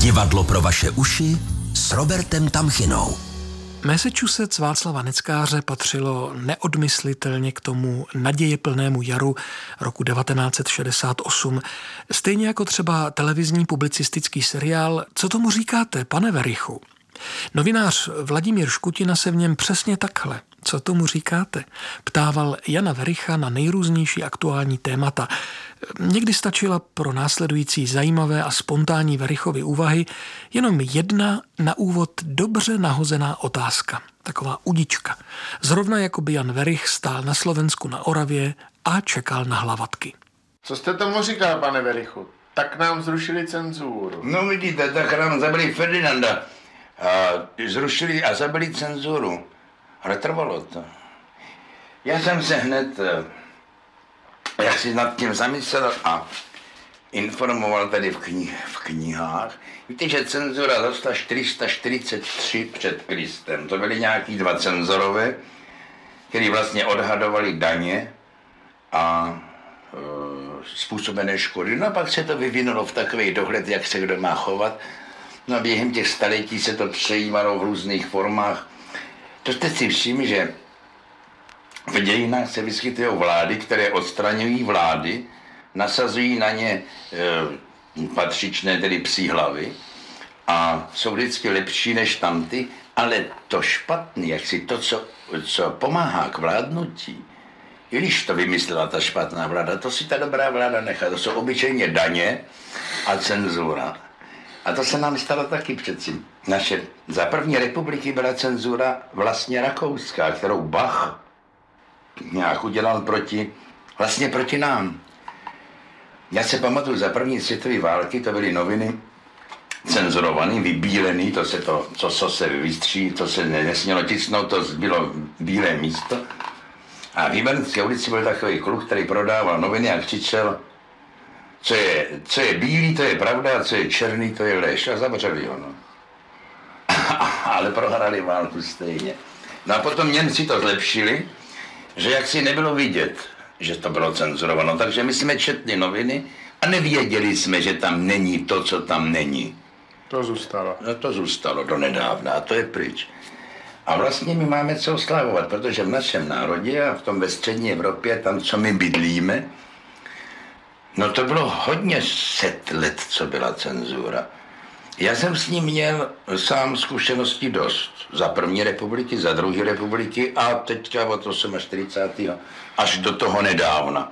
Divadlo pro vaše uši s Robertem Tamchinou. Massachusetts Václava Neckáře patřilo neodmyslitelně k tomu nadějeplnému jaru roku 1968. Stejně jako třeba televizní publicistický seriál Co tomu říkáte, pane Werichu? Novinář Vladimír Škutina se v něm přesně takhle, co tomu říkáte, ptával Jana Wericha na nejrůznější aktuální témata. Někdy stačila pro následující zajímavé a spontánní Werichovy úvahy jenom jedna na úvod dobře nahozená otázka, taková udička. Zrovna jako by Jan Werich stál na Slovensku na Oravě a čekal na hlavatky. Co jste tomu říkal, pane Werichu? Tak nám zrušili cenzuru. No vidíte, tak nám zabili Ferdinanda. Zrušili a zabili cenzuru. Ale trvalo to. Já jsem se hned, jak si nad tím zamyslel a informoval tady v knihách. Víte, že cenzura začala 443 před Kristem. To byly nějaký dva cenzorové, kteří vlastně odhadovali daně a způsobené škody. No a pak se to vyvinulo v takový dohled, jak se kdo má chovat. No a během těch staletí se to přejímalo v různých formách. To jste si všimli, že v dějinách se vyskytují vlády, které odstraňují vlády, nasazují na ně patřičné, tedy psí hlavy a jsou vždycky lepší než tamty, ale to špatný, jak si to, co pomáhá k vládnutí, i když to vymyslela ta špatná vláda, to si ta dobrá vláda nechá. To jsou obyčejně daně a cenzura. A to se nám stalo taky přeci. Za první republiky byla cenzura vlastně rakouská, kterou Bach nějak udělal proti nám. Já se pamatuju, za první světové války to byly noviny cenzurované, vybílené, co se vystří, to se nesmělo tisknout, to bylo bílé místo. A v Jibernské ulici byl takový kluk, který prodával noviny a křičel, co je bílý, to je pravda, a co je černý, to je lež. A zavřeli ho, no. Ale prohrali válku stejně. No a potom Němci to zlepšili, že jaksi nebylo vidět, že to bylo cenzurováno. Takže my jsme četli noviny a nevěděli jsme, že tam není to, co tam není. To zůstalo. No to zůstalo do nedávna a to je pryč. A vlastně my máme co oslavovat, protože v našem národě a v tom ve střední Evropě, tam, co my bydlíme, no to bylo hodně set let, co byla cenzura. Já jsem s ním měl sám zkušenosti dost. Za první republiky, za druhé republiky a teďka od 48. až do toho nedávna.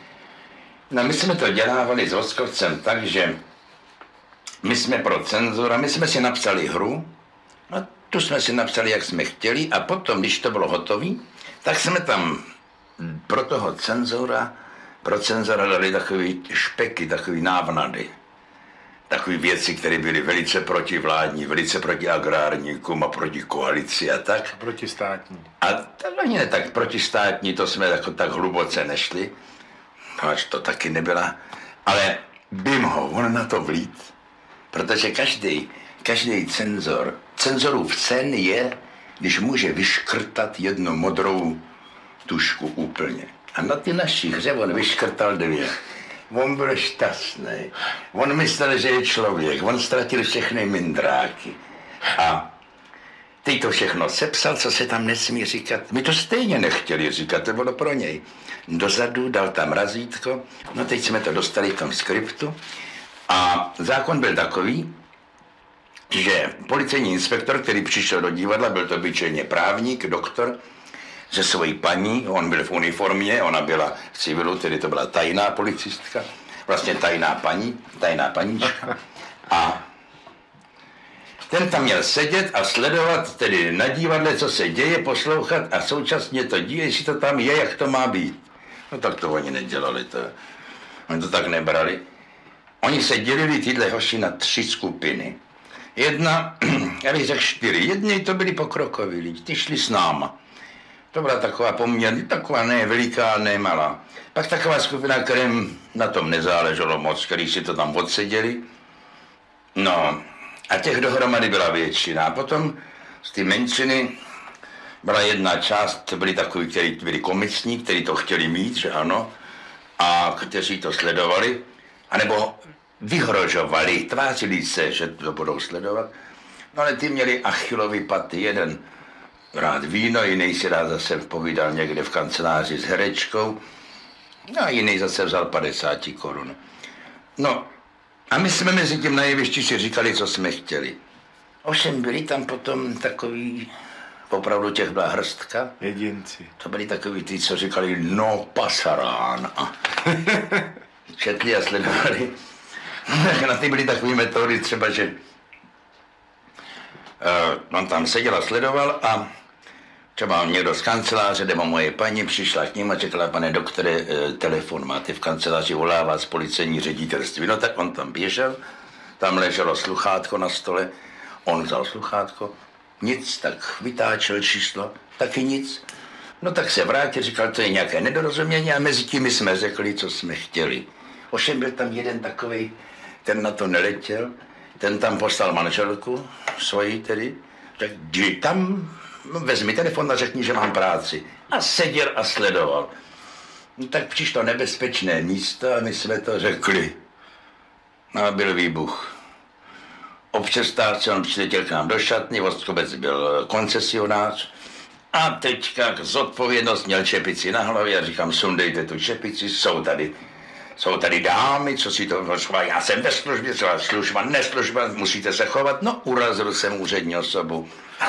No my jsme to dělávali s Voskovcem tak, že my jsme pro cenzura, my jsme si napsali hru, no tu jsme si napsali, jak jsme chtěli a potom, když to bylo hotové, tak jsme tam pro toho cenzura dali takový špeky, takový návnady. Takové věci, které byly velice protivládní, velice proti agrárníkům a proti koalici a tak. Protistátní. A to ani ne tak protistátní, to jsme tak hluboce nešli. Až to taky nebyla. Ale bym ho, on na to vlít. Protože každý cenzorův sen je, když může vyškrtat jednu modrou tušku úplně. A na ty naší hře on vyškrtal 2. On byl šťastný. On myslel, že je člověk. On ztratil všechny mindráky. A teď to všechno sepsal, co se tam nesmí říkat. My to stejně nechtěli říkat, to bylo pro něj. Dozadu dal tam razítko. No teď jsme to dostali v tom skriptu. A zákon byl takový, že policejní inspektor, který přišel do divadla, byl to obyčejně právník, doktor, se svojí paní, on byl v uniformě, ona byla v civilu, tedy to byla tajná policistka, vlastně tajná paníčka. A ten tam měl sedět a sledovat tedy na divadle, co se děje, poslouchat a současně to díje, jestli to tam je, jak to má být. No tak to oni nedělali, oni to tak nebrali. Oni se dělili tyhle hoši na 3 skupiny. Jedna, já bych řekl 4, jedni to byli pokrokoví lidi, ty šli s náma. To byla taková poměrně, taková ne veliká, ne malá. Pak taková skupina, kterým na tom nezáleželo moc, který si to tam odseděli. No, a těch dohromady byla většina. A potom z ty menšiny byla jedna část, to byli takoví, kteří byli komicní, kteří to chtěli mít, že ano, a kteří to sledovali. A nebo vyhrožovali, tvářili se, že to budou sledovat. No ale ty měli Achillovy paty, jeden rád víno, jiný si rád zase povídal někde v kanceláři s herečkou, a jiný zase vzal 50 korun. No a my jsme mezi tím na jevišti si říkali, co jsme chtěli. Ovšem byli tam potom takový, opravdu těch byla hrstka. Jedinci. To byli takový ty, co říkali, no pasarán. A četli a sledovali. Na ty byly takové metody třeba, že on tam seděl a sledoval a třeba někdo z kanceláře, nebo moje paní přišla k ním a řekla, pane doktore, telefon máte v kanceláři, volává z policejní ředitelství. No tak on tam běžel, tam leželo sluchátko na stole, on vzal sluchátko, nic, tak vytáčel číslo, taky nic. No tak se vrátil, říkal, to je nějaké nedorozumění a mezi tím jsme řekli, co jsme chtěli. Ovšem byl tam jeden takovej, ten na to neletěl, ten tam poslal manželku, svoji tedy, řekl, jdi tam, vezmi telefon a řekni, že mám práci. A seděl a sledoval. No tak přišlo nebezpečné místo a my jsme to řekli. No a byl výbuch. O přestávce on přiletěl k nám do šatny, Vostrobec byl koncesionář a teďka zodpovědnost měl čepici na hlavě a říkám, sundejte tu čepici, jsou tady dámy, co si to šla, já jsem ve službě, co služba, neslužba, musíte se chovat. No, urazil jsem úřední osobu.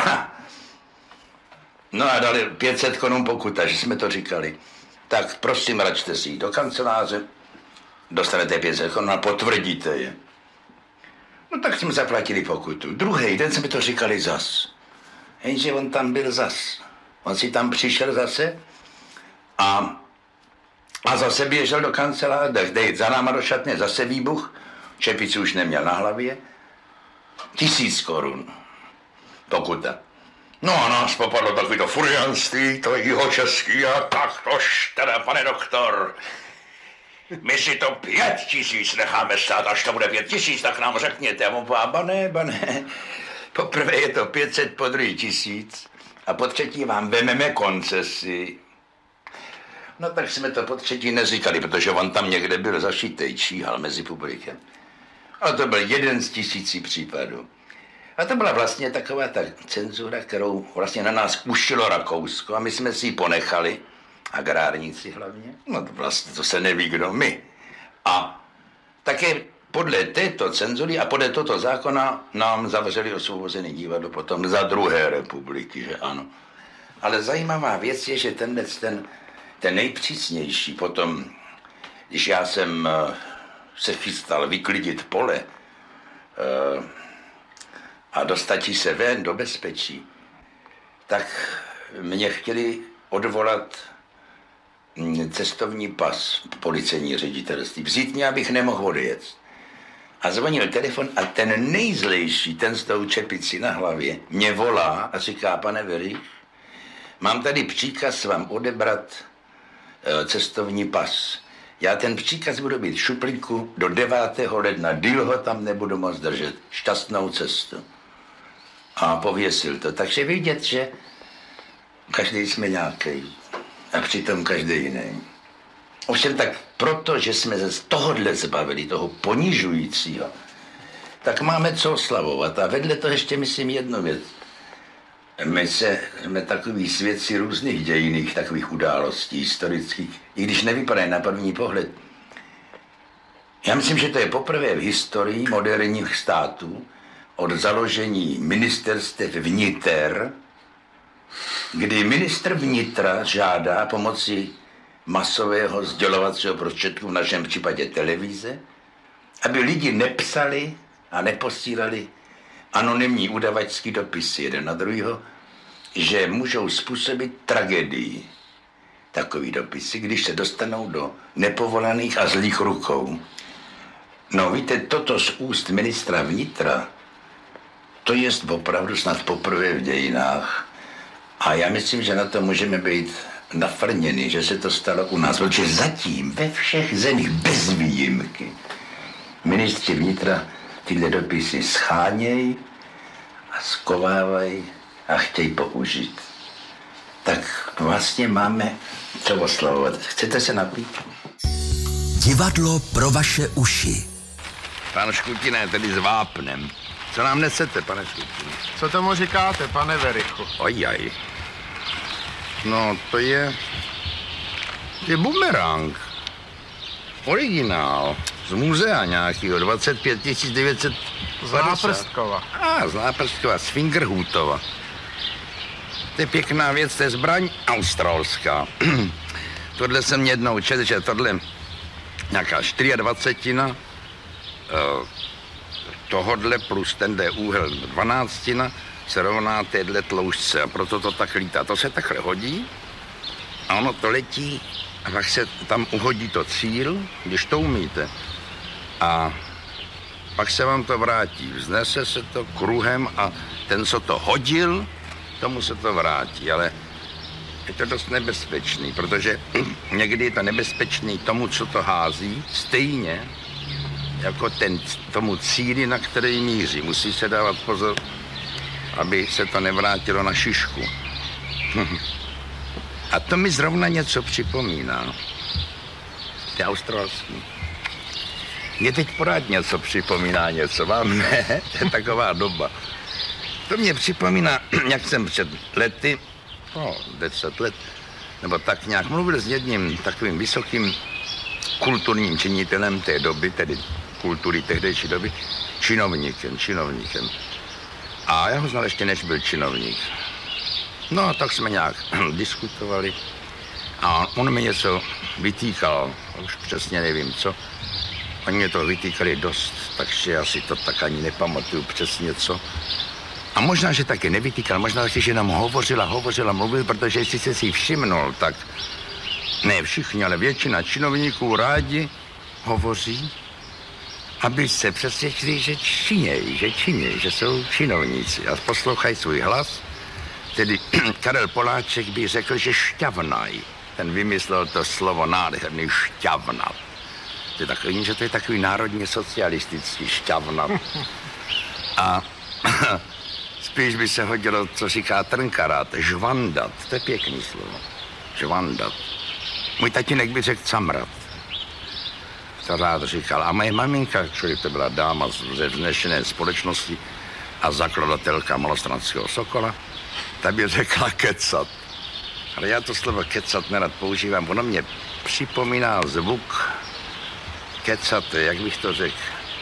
No a dali 500 korun pokuta, že jsme to říkali. Tak prosím, račte si jít do kanceláře, dostanete 500 korun a potvrdíte je. No tak jsme zaplatili pokutu. Druhý den jsme to říkali zas. Jenže on tam byl zas. On si tam přišel zase a zase běžel do kanceláře, dej za náma do šatny, zase výbuch, čepici už neměl na hlavě, 1000 korun pokuta. No a nás popadlo takový to furianství, to jihočeský a tak tož teda, pane doktor, my si to 5000 necháme stát, až to bude 5000, tak nám řekněte. A on povedal, bane, poprvé je to 500, po druhý 1000 a po třetí vám vememe koncesi. No tak jsme to po třetí neříkali, protože on tam někde byl zašitej, číhal mezi publikem. Ale to byl jeden z 1000 případů. A to byla vlastně taková ta cenzura, kterou vlastně na nás ušilo Rakousko a my jsme si ji ponechali, agrárníci hlavně, no to vlastně to se neví, kdo my. A také podle této cenzury a podle tohoto zákona nám zavřeli Osvobozené divadlo potom za druhé republiky, že ano. Ale zajímavá věc je, že ten nejpřísnější potom, když já jsem se chystal vyklidit pole a dostatí se ven do bezpečí, tak mě chtěli odvolat cestovní pas policejní ředitelství. Vzít mě, abych nemohl odjet. A zvonil telefon a ten nejzlejší, ten s tou čepicí na hlavě, mě volá a říká, pane Verich, mám tady příkaz vám odebrat cestovní pas. Já ten příkaz budu mít v šuplíku do 9. ledna. Díl ho tam nebudu moc držet. Šťastnou cestu. A pověsil to. Takže vidět, že každý jsme nějaký. A přitom každý jiný. Ovšem tak proto, že jsme se z tohohle zbavili, toho ponižujícího, tak máme co oslavovat. A vedle toho ještě myslím jednu věc. My jsme takový svědci různých dějinných takových událostí historických, i když nevypadají na první pohled. Já myslím, že to je poprvé v historii moderních států od založení ministerstev vniter, kdy ministr vnitra žádá pomocí masového sdělovacího prostředku, v našem případě televize, aby lidi nepsali a neposílali anonymní udavačský dopisy jeden na druhýho, že můžou způsobit tragédii takový dopisy, když se dostanou do nepovolaných a zlých rukou. No víte, toto z úst ministra vnitra, to je opravdu snad poprvé v dějinách. A já myslím, že na to můžeme být nafrněni, že se to stalo u nás, protože zatím ve všech zemích bez výjimky ministři vnitra tyhle dopisy schánějí a skovávají a chtějí použít. Tak vlastně máme co oslavovat. Chcete se napít? Divadlo pro vaše uši. Pan Škutina je tedy s vápnem. Co nám nesete, pane Škutine? Co tomu říkáte, pane Verichu? Ojaj. No, to je bumerang. Originál. Z muzea nějakého, 25 900. Z Náprstkova. Z Náprstkova, z Fingerhutova. To je pěkná věc, to je zbraň australská. Tohle jsem jednou četl, že tohle nějaká 24 tohodle plus tenhle úhel 12 se rovná téhle tloušťce a proto to tak lítá. To se takhle hodí a ono to letí a pak se tam uhodí to cíl, když to umíte. A pak se vám to vrátí. Vznese se to kruhem a ten, co to hodil, tomu se to vrátí, ale je to dost nebezpečný, protože někdy je to nebezpečný tomu, co to hází, stejně jako tomu cíli, na který míří. Musí se dávat pozor, aby se to nevrátilo na šišku. A to mi zrovna něco připomíná. To je australský. Mě teď pořád něco připomíná, něco vám ne, to je taková doba. To mě připomíná, jak jsem před lety, 10 let, nebo tak nějak mluvil s jedním takovým vysokým kulturním činitelem té doby, tedy kultury tehdejší doby, činovníkem. A já ho znal ještě, než byl činovník. No a tak jsme nějak diskutovali a on mi něco vytýkal, už přesně nevím co. Oni mě to vytýkali dost, takže já si to tak ani nepamatuju přesně co. A možná, že taky nevytýkal, možná, že nám hovořila, mluvil, protože jestli jste si všimnul, tak ne všichni, ale většina činovníků rádi hovoří, aby se přesvědčili, že činějí, že jsou činovníci a poslouchají svůj hlas. Tedy Karel Poláček by řekl, že šťavnaj. Ten vymyslel to slovo nádherný šťavnat. To je takový, že to je takový národně socialistický šťavnat. A spíš by se hodilo, co říká Trnkarát, žvandat. To je pěkný slovo. Žvandat. Můj tatínek by řekl camrat. To rád říkal. A moje maminka, člověk to byla dáma ze vznešené společnosti a zakladatelka Malostranského Sokola, ta by řekla kecat. Ale já to slovo kecat nerad používám. Ono mě připomíná zvuk kecat, jak bych to řekl,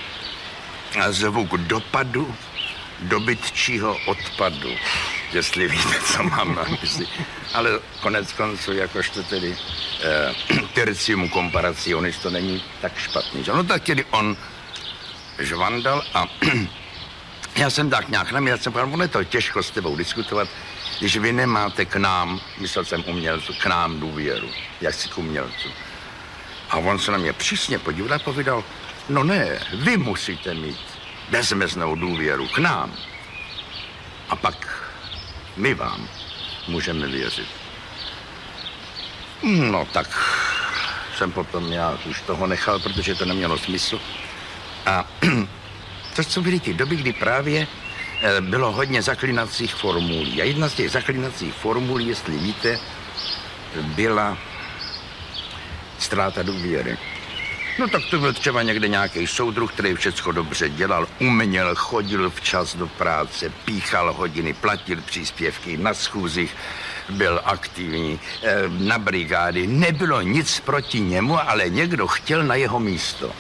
zvuk dopadu dobytčího odpadu, jestli víte, co mám na mysli. Ale konec konců, jakožto tedy tercium comparationis, to není tak špatný. No tak tedy on žvandal a já jsem tak nějak na mě, já jsem říkal, ono je to těžko s tebou diskutovat, když vy nemáte k nám, myslel jsem umělců, k nám důvěru, jak si k umělců. A on se na mě přísně podíval a povídal, no ne, vy musíte mít bezmeznou důvěru k nám. A pak my vám můžeme věřit. No tak jsem potom nějak už toho nechal, protože to nemělo smysl. A to jsou byly ty doby, kdy právě bylo hodně zaklinacích formulí. A jedna z těch zaklinacích formulí, jestli víte, byla ztráta důvěry. No tak to byl třeba někde nějaký soudruh, který všechno dobře dělal, uměl, chodil včas do práce, píchal hodiny, platil příspěvky, na schůzích byl aktivní, na brigády. Nebylo nic proti němu, ale někdo chtěl na jeho místo.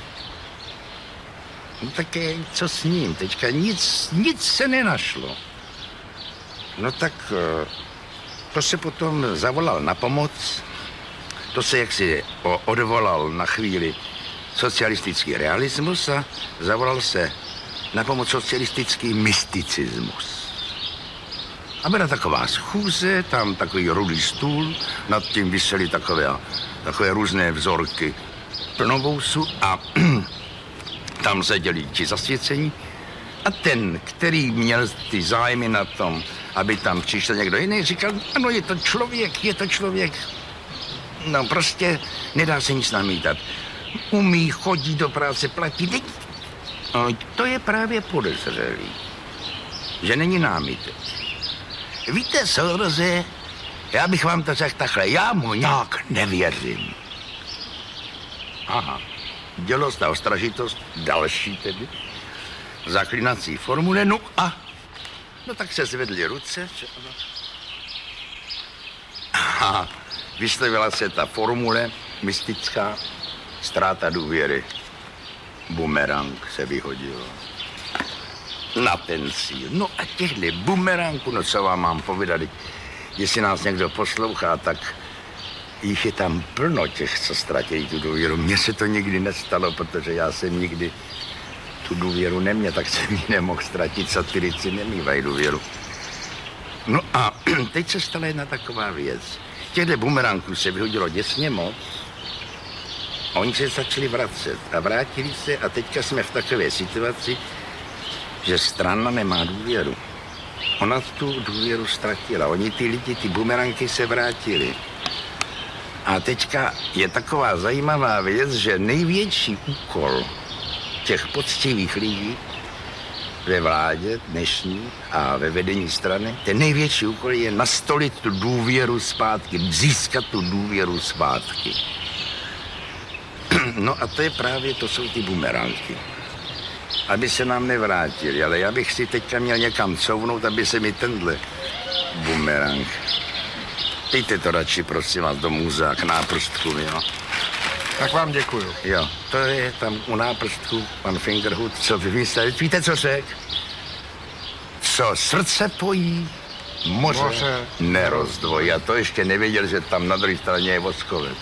No tak co s ním? Teďka nic se nenašlo. No tak to se potom zavolal na pomoc, to se jaksi odvolal na chvíli socialistický realismus a zavolal se na pomoc socialistický mysticismus. A byla taková schůze, tam takový rudý stůl, nad tím visely takové různé vzorky plnovousu a tam seděli ti zasvěcení a ten, který měl ty zájmy na tom, aby tam přišel někdo jiný, říkal, ano, je to člověk. No prostě nedá se nic namítat. Umí, chodí do práce, platí. No, to je právě podezřelý, že není námitek. Víte, souroze, já bych vám to řekl takhle, já mu nějak nevěřím. Aha, dělost a ostražitost, další tedy, zaklinací formule, no tak se zvedly ruce, že ano. A vyslovila se ta formule mystická, ztráta důvěry. Bumerang se vyhodil na ten cíl. No a těchhle bumerangů, no co vám mám povědat, jestli nás někdo poslouchá, tak jich je tam plno těch, co ztratí tu důvěru. Mně se to nikdy nestalo, protože já jsem nikdy tu důvěru neměl, tak jsem ji nemohl ztratit. Satirici nemývají důvěru. No a teď se stala jedna taková věc. Těchto bumerangů se vyhodilo děsně moc. Oni se začali vracet a vrátili se a teďka jsme v takové situaci, že strana nemá důvěru. Ona tu důvěru ztratila. Oni ty lidi, ty bumeranky se vrátili. A teďka je taková zajímavá věc, že největší úkol těch poctivých lidí ve vládě dnešní a ve vedení strany, ten největší úkol je nastolit tu důvěru zpátky, získat tu důvěru zpátky. No a to je právě, to jsou ty bumeránky. Aby se nám nevrátili, ale já bych si teďka měl někam couvnout, aby se mi tenhle bumerang. Dejte to radši, prosím vás, do muzea k náprstku, jo. Tak vám děkuju. Jo, to je tam u náprstku pan Fingerhut, co vymyslel. Víte, co řekl? Co srdce pojí, moře nerozdvojí. A to ještě nevěděl, že tam na druhé straně je voskovec.